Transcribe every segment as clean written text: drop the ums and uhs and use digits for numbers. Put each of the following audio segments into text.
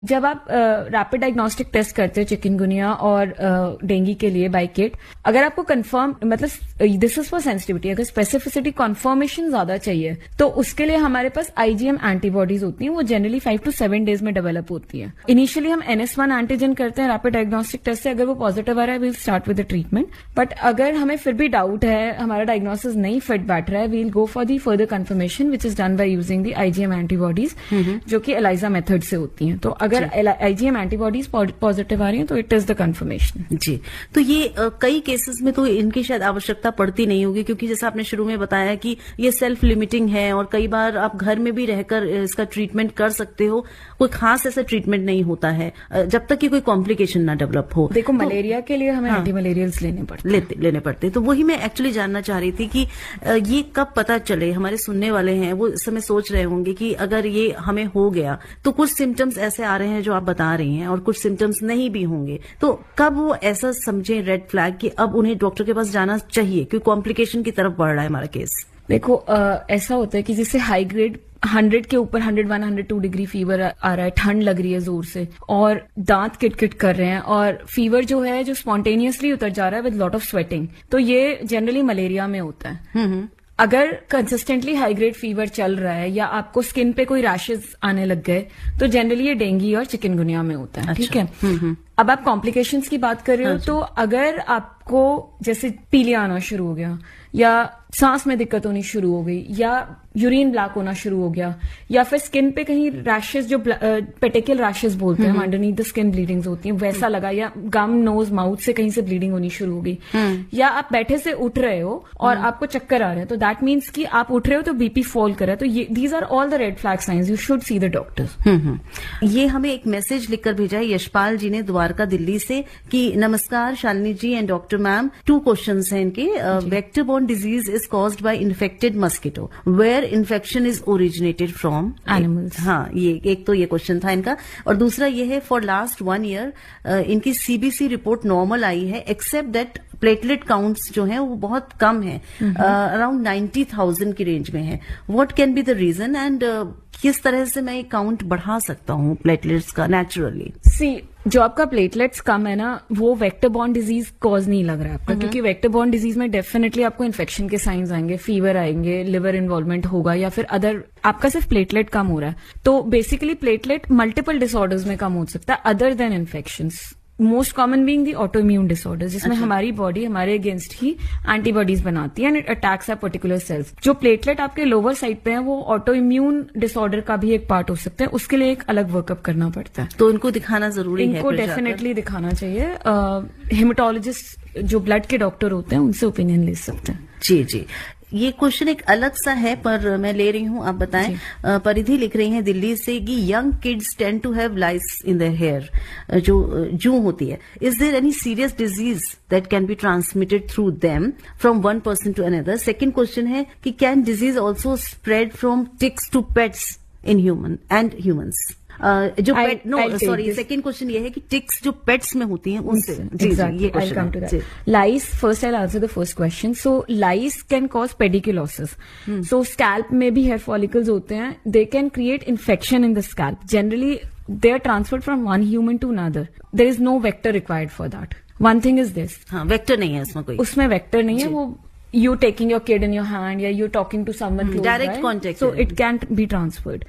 जब आप rapid diagnostic test करते हो चिकनगुनिया और डेंगू के लिए बाय किट, अगर आपको कंफर्म मतलब दिस इज फॉर सेंसिटिविटी, अगर स्पेसिफिसिटी कंफर्मेशन ज्यादा चाहिए तो उसके लिए हमारे पास आईजीएम एंटीबॉडीज होती हैं, वो जनरली 5 to 7 डेज में डेवलप होती है। इनिशियली हम NS1 एंटीजन करते हैं रैपिड डायग्नोस्टिक टेस्ट से, अगर वो पॉजिटिव आ रहा है we'll start with the treatment. But अगर हमें फिर भी डाउट है, हमारा डायग्नोसिस नहीं फिट बैठ रहा है, we'll go for the further confirmation which is done by using the IgM antibodies जो कि एलाइजा मेथड से होती हैं। तो अगर आईजीएम एंटीबॉडीज पॉजिटिव आ रही हैं तो इट इज द कंफर्मेशन। जी, तो ये कई केसेस में तो इनकी शायद आवश्यकता पड़ती नहीं होगी, क्योंकि जैसा आपने शुरू में बताया कि ये सेल्फ लिमिटिंग है और कई बार आप घर में भी रहकर इसका ट्रीटमेंट कर सकते हो, कोई खास ऐसा ट्रीटमेंट नहीं होता है जब तक कि कोई कॉम्प्लिकेशन ना डेवलप हो। देखो मलेरिया के लिए हमें एंटी मलेरियल्स लेने पड़ते। तो वही मैं एक्चुअली जानना चाह रही थी कि ये कब पता चले। हमारे सुनने वाले हैं वो इस समय सोच रहे होंगे कि अगर ये हमें हो गया तो कुछ सिम्टम्स ऐसे आ रहे हैं जो आप बता रही हैं और कुछ सिम्टम्स नहीं भी होंगे, तो कब वो ऐसा समझे रेड फ्लैग कि अब उन्हें डॉक्टर के पास जाना चाहिए क्योंकि कॉम्प्लिकेशन की तरफ बढ़ रहा है हमारा केस? देखो ऐसा होता है कि जिससे हाई ग्रेड 100 के ऊपर 101, 102 डिग्री फीवर आ रहा है, ठंड लग रही है जोर से और दांत किटकिट कर रहे हैं और फीवर जो है जो स्पॉन्टेनियसली उतर जा रहा है विद लॉट ऑफ स्वेटिंग, तो ये जनरली मलेरिया में होता है। अगर कंसिस्टेंटली हाई ग्रेड फीवर चल रहा है या आपको स्किन पे कोई रैशेज आने लग गए तो जनरली ये डेंगू और चिकनगुनिया में होता है। ठीक है। अब आप कॉम्प्लिकेशंस की बात कर रहे हो तो अगर आपको जैसे पीलिया आना शुरू हो गया या सांस में दिक्कत होनी शुरू हो गई या यूरिन ब्लैक होना शुरू हो गया या फिर स्किन पे कहीं रैशेज जो पेटिकल रैशेज बोलते हैं अंडरनीथ द स्किन ब्लीडिंग्स होती हैं वैसा लगा, या गम नोज माउथ से कहीं से ब्लीडिंग होनी शुरू हो गई, या आप बैठे से उठ रहे हो और आपको चक्कर आ रहे हैं, तो दैट मीन्स कि आप उठ रहे हो तो बीपी फॉल कर रहा है, तो ये these are all the red flag science, you should see the doctor. ये हमें एक मैसेज लिखकर भेजा है यशपाल जी ने द्वारका दिल्ली से कि नमस्कार शालिनी जी एंड डॉक्टर मैम, 2 क्वेश्चंस हैं इनके। Vector borne disease is caused by infected mosquito, where infection is originated from animals. हाँ, ये एक तो ये क्वेश्चन था इनका, और दूसरा ये है फॉर लास्ट 1 ईयर इनकी CBC रिपोर्ट नॉर्मल आई है एक्सेप्ट दैट प्लेटलेट काउंट्स जो है वो बहुत कम है, अराउंड 90,000 की रेंज में है। What can be the reason and किस तरह से मैं काउंट बढ़ा सकता हूँ प्लेटलेट्स का नेचुरली? जो आपका प्लेटलेट्स कम है ना वो वेक्टर बॉर्न डिजीज कॉज नहीं लग रहा है आपका, क्योंकि वेक्टर बॉर्न डिजीज में डेफिनेटली आपको इन्फेक्शन के साइंस आएंगे, फीवर आएंगे, लिवर इन्वॉल्वमेंट होगा या फिर अदर, आपका सिर्फ प्लेटलेट कम हो रहा है। तो बेसिकली प्लेटलेट मल्टीपल डिसऑर्डर्स में कम हो सकता है other than infections, most common being दी ऑटो इम्यून डिसऑर्डर्स, जिसमें हमारी बॉडी हमारे अगेंस्ट ही एंटीबॉडीज बनाती है and it attacks a particular sales. जो प्लेटलेट आपके लोअर साइड पे है वो ऑटो इम्यून डिसऑर्डर का भी एक पार्ट हो सकता है, उसके लिए एक अलग वर्कअप करना पड़ता है। तो इनको दिखाना जरूरी है? इनको डेफिनेटली दिखाना चाहिए। हेमेटोलॉजिस्ट जो ब्लड के डॉक्टर होते हैं उनसे ओपिनियन ले सकते हैं। जी जी, ये क्वेश्चन एक अलग सा है पर मैं ले रही हूँ, आप बताएं। परिधि लिख रही हैं दिल्ली से कि young kids tend to have lyase in their hair, जो जू होती है, is there any serious disease that can be transmitted through them from one person to another? Second question है कि can disease also spread from ticks to pets in human and humans? जो पेट, no sorry, second question ये है कि ticks जो pets में होती हैं उनसे। Exactly. ये I'll come to that. Lice, first I'll answer the first question. So lice can cause pediculosis. So scalp में भी hair follicles होते हैं, they can create infection in the scalp. Generally they are transferred from one human to another. There is no vector required for that. One thing is this. हाँ, vector नहीं है इसमें कोई, उसमें वेक्टर नहीं है, वो you taking your kid in your hand या you talking to someone close by, direct contact, so it can't be transferred.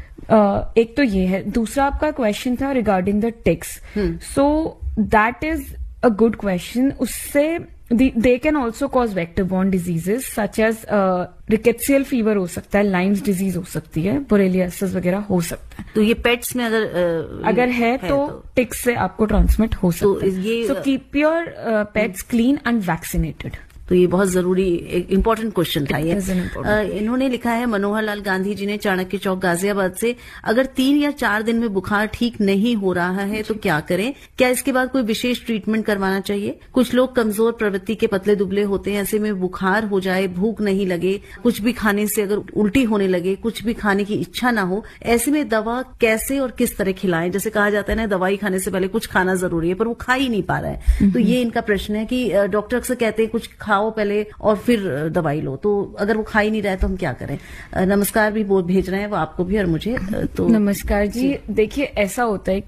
एक तो ये है। दूसरा आपका क्वेश्चन था regarding the ticks, so that is a good question. उससे they can also cause vector borne diseases such as rickettsial fever हो सकता है, लाइम्स डिजीज हो सकती है, बोरेलियासिस वगैरह हो सकता है। तो ये पेट्स में अगर है तो टिक्स से आपको ट्रांसमिट हो सकता है। So keep your pets clean and vaccinated. तो ये बहुत जरूरी इंपॉर्टेंट क्वेश्चन था ये। इन्होंने लिखा है मनोहर लाल गांधी जी ने चाणक्य चौक गाजियाबाद से, अगर 3 या 4 दिन में बुखार ठीक नहीं हो रहा है तो क्या करें? क्या इसके बाद कोई विशेष ट्रीटमेंट करवाना चाहिए? कुछ लोग कमजोर प्रवृत्ति के पतले दुबले होते हैं, ऐसे में बुखार हो जाए, भूख नहीं लगे, कुछ भी खाने से अगर उल्टी होने लगे, कुछ भी खाने की इच्छा ना हो, ऐसे में दवा कैसे और किस तरह खिलाएं? जैसे कहा जाता है ना दवाई खाने से पहले कुछ खाना जरूरी है, पर वो खा ही नहीं पा रहा है। तो ये इनका प्रश्न है कि डॉक्टर अक्सर कहते हैं कुछ खाओ खाओ पहले और फिर दवाई लो। तो अगर वो खा ही नहीं रहा है तो हम क्या करें? नमस्कार भी वो भेज रहे हैं, वो आपको भी और मुझे। तो नमस्कार जी। देखिए ऐसा होता है